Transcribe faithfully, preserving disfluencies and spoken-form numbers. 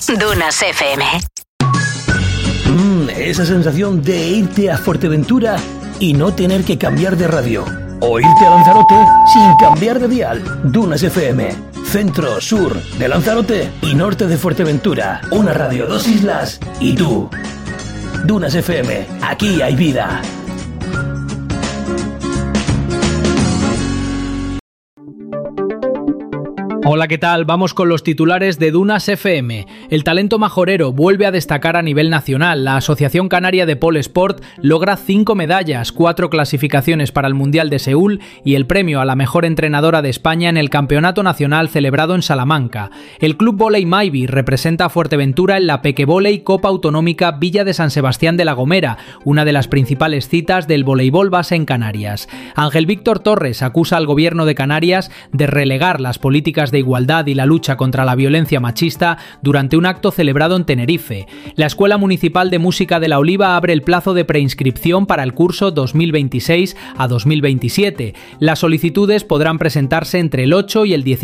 Dunas F M. Mm, esa sensación de irte a Fuerteventura y no tener que cambiar de radio. O irte a Lanzarote sin cambiar de dial. Dunas F M. Centro, sur de Lanzarote y norte de Fuerteventura. Una radio, dos islas y tú. Dunas F M. Aquí hay vida. Hola, ¿qué tal? Vamos con los titulares de Dunas F M. El talento majorero vuelve a destacar a nivel nacional. La Asociación Canaria de Pole Sport logra cinco medallas, cuatro clasificaciones para el Mundial de Seúl y el premio a la mejor entrenadora de España en el Campeonato Nacional celebrado en Salamanca. El Club Voley Maybe representa a Fuerteventura en la Pequevoley Copa Autonómica Villa de San Sebastián de la Gomera, una de las principales citas del voleibol base en Canarias. Ángel Víctor Torres acusa al gobierno de Canarias de relegar las políticas de igualdad y la lucha contra la violencia machista durante un acto celebrado en Tenerife. La Escuela Municipal de Música de La Oliva abre el plazo de preinscripción para el curso dos mil veintiséis a dos mil veintisiete. Las solicitudes podrán presentarse entre el ocho y el diecinueve